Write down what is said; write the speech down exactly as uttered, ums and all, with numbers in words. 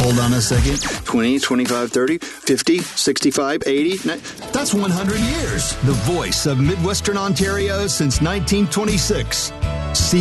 Hold on a second. twenty, twenty-five, thirty, fifty, sixty-five, eighty. That's one hundred years. The voice of Midwestern Ontario since nineteen twenty-six.